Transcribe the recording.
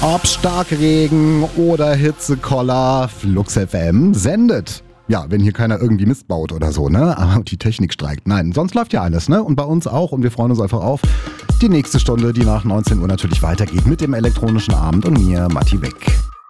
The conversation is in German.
Ob Starkregen oder Hitzekoller, Flux FM sendet. Ja, wenn hier keiner irgendwie Mist baut oder so, ne? Aber die Technik streikt. Nein, sonst läuft ja alles, ne? Und bei uns auch. Und wir freuen uns einfach auf die nächste Stunde, die nach 19 Uhr natürlich weitergeht mit dem elektronischen Abend und mir, Matti Weck.